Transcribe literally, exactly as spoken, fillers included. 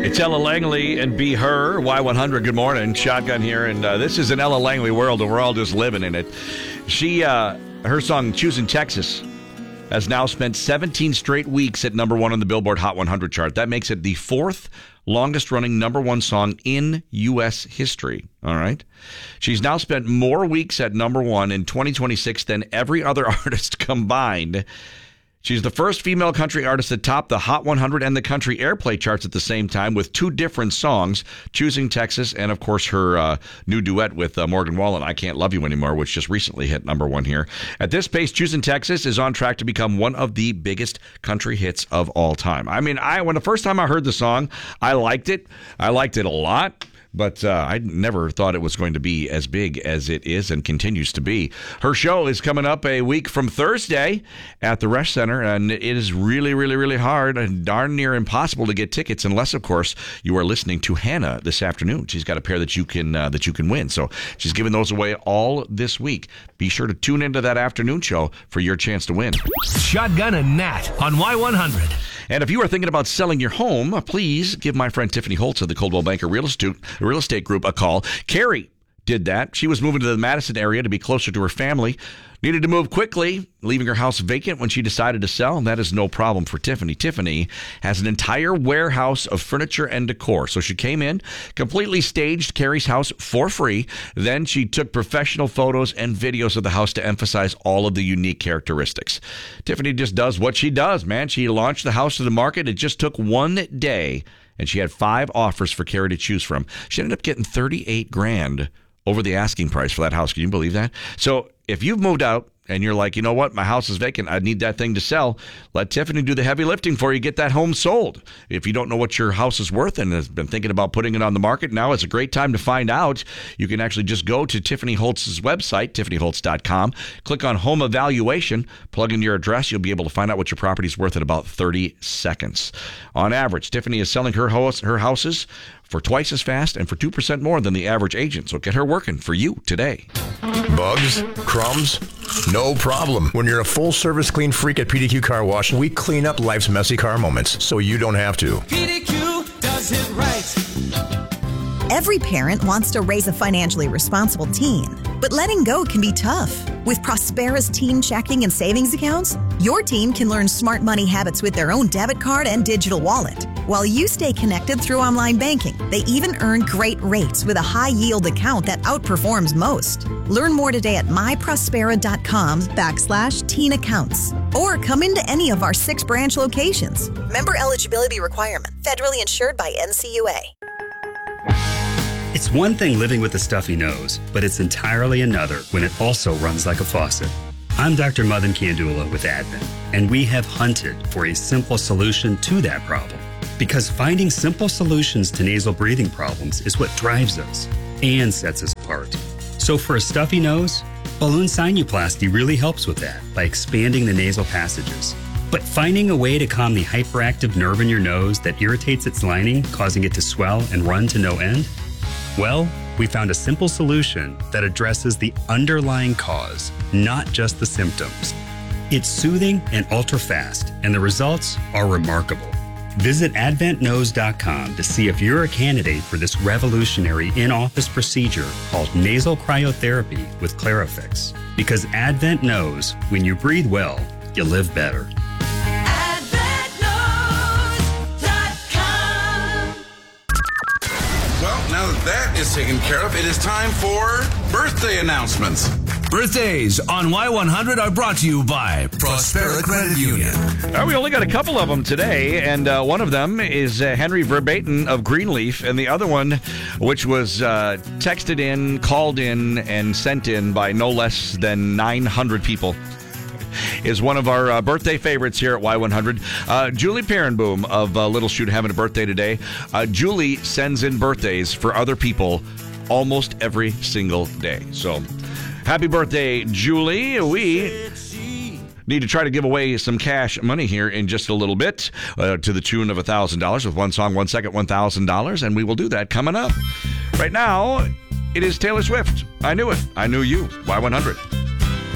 It's Ella Langley and Be Her, Y one hundred. Good morning. Shotgun here. And uh, this is an Ella Langley world, and we're all just living in it. She, uh, her song, Choosing Texas, has now spent seventeen straight weeks at number one on the Billboard Hot one hundred chart. That makes it the fourth longest-running number one song in U S history. All right? She's now spent more weeks at number one in twenty twenty-six than every other artist combined. She's the first female country artist to top the Hot one hundred and the country airplay charts at the same time with two different songs, Choosing Texas and, of course, her uh, new duet with uh, Morgan Wallen, I Can't Love You Anymore, which just recently hit number one here. At this pace, Choosing Texas is on track to become one of the biggest country hits of all time. I mean, I when the first time I heard the song, I liked it. I liked it a lot. But uh, I never thought it was going to be as big as it is and continues to be. Her show is coming up a week from Thursday at the Resch Center, and it is really, really, really hard and darn near impossible to get tickets unless, of course, you are listening to Hannah this afternoon. She's got a pair that you can uh, that you can win. So she's giving those away all this week. Be sure to tune into that afternoon show for your chance to win. Shotgun and Nat on Y one hundred. And if you are thinking about selling your home, please give my friend Tiffany Holtz of the Coldwell Banker Real Estate, Real Estate Group a call. Carrie did that. She was moving to the Madison area to be closer to her family. Needed to move quickly, leaving her house vacant when she decided to sell. And that is no problem for Tiffany. Tiffany has an entire warehouse of furniture and decor. So she came in, completely staged Carrie's house for free. Then she took professional photos and videos of the house to emphasize all of the unique characteristics. Tiffany just does what she does, man. She launched the house to the market. It just took one day, and she had five offers for Carrie to choose from. She ended up getting thirty-eight grand over the asking price for that house. Can you believe that? So if you've moved out and you're like, you know what, my house is vacant, I need that thing to sell, let Tiffany do the heavy lifting for you, get that home sold. If you don't know what your house is worth and has been thinking about putting it on the market, now is a great time to find out. You can actually just go to Tiffany Holtz's website, tiffany holtz dot com, click on Home Evaluation, plug in your address, you'll be able to find out what your property is worth in about thirty seconds. On average, Tiffany is selling her house, her houses for twice as fast and for two percent more than the average agent. So get her working for you today. Bugs? Crumbs? No problem. When you're a full-service clean freak at P D Q Car Wash, we clean up life's messy car moments so you don't have to. P D Q does it right. Every parent wants to raise a financially responsible teen, but letting go can be tough. With Prospera's teen checking and savings accounts, your teen can learn smart money habits with their own debit card and digital wallet, while you stay connected through online banking. They even earn great rates with a high-yield account that outperforms most. Learn more today at myprospera.com backslash teen accounts, or come into any of our six branch locations. Member eligibility requirement. Federally insured by N C U A. It's one thing living with a stuffy nose, but it's entirely another when it also runs like a faucet. I'm Doctor Madan Kandula with Advent, and we have hunted for a simple solution to that problem. Because finding simple solutions to nasal breathing problems is what drives us and sets us apart. So for a stuffy nose, balloon sinuplasty really helps with that by expanding the nasal passages. But finding a way to calm the hyperactive nerve in your nose that irritates its lining, causing it to swell and run to no end? Well, we found a simple solution that addresses the underlying cause, not just the symptoms. It's soothing and ultra-fast, and the results are remarkable. Visit advent nose dot com to see if you're a candidate for this revolutionary in-office procedure called nasal cryotherapy with Clarifix. Because Advent knows when you breathe well, you live better. Now that that is taken care of, it is time for birthday announcements. Birthdays on Y one hundred are brought to you by Prospera Credit Union. Uh, we only got a couple of them today, and uh, one of them is uh, Henry Verbatim of Greenleaf, and the other one, which was uh, texted in, called in, and sent in by no less than nine hundred people, is one of our uh, birthday favorites here at Y one hundred. Uh, Julie Perenboom of uh, Little Chute having a birthday today. Uh, Julie sends in birthdays for other people almost every single day. So, happy birthday, Julie. We need to try to give away some cash money here in just a little bit uh, to the tune of one thousand dollars with one song, one second, one thousand dollars, and we will do that coming up. Right now, it is Taylor Swift. I knew it. I knew you. Y one hundred.